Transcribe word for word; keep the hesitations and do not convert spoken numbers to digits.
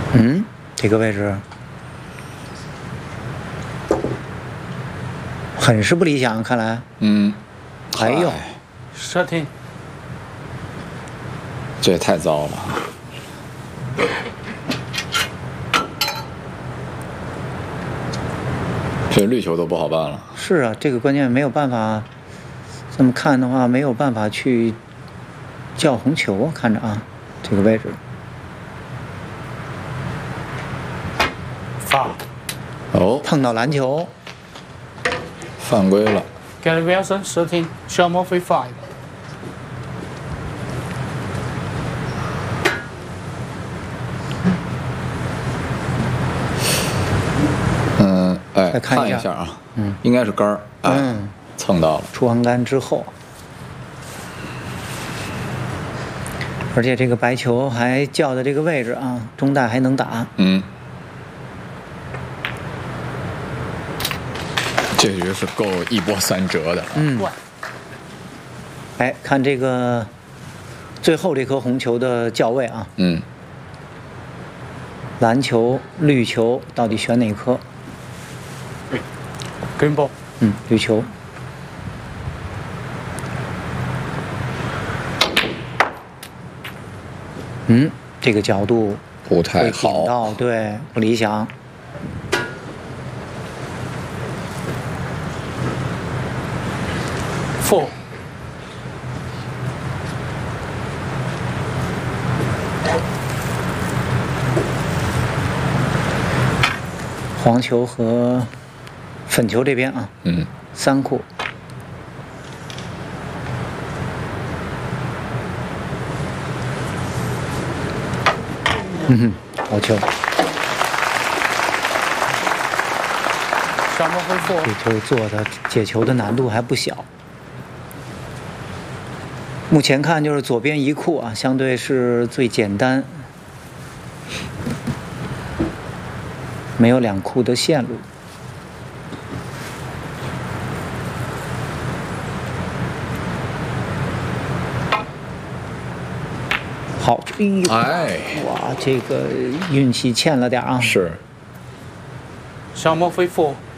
嗯，这个位置很是不理想，看来。 嗯。 哎呦， 射停。 这也太糟了。这绿球都不好办了。 是啊，这个关键没有办法。这么看的话，没有办法去叫红球啊，看着啊，这个位置。 发。 哦， 碰到篮球， 犯规了。 Gary Wilson 射停 ，Sean Murphy five。 嗯，哎， 再看一下一下啊， 嗯， 应该是杆儿，哎、 嗯， 蹭到了， 出横杆之后，而且这个白球还叫的这个位置啊，中带还能打， 嗯，这局是够一波三折的， 嗯，哎，看这个最后这颗红球的叫位啊， 嗯， 蓝球、绿球到底选哪颗？ Green ball。 嗯，绿球。嗯，这个角度不太会顶好， 到，对，不理想。 Four。 黄球和粉球这边啊， 嗯， 三库。嗯哼，好球！ Sean Murphy four。 这球做的解球的难度还不小。目前看就是左边一库啊，相对是最简单，没有两库的线路。好，哎呦， 哎， 哇，这个运气欠了点啊。 是。 Sean Murphy four。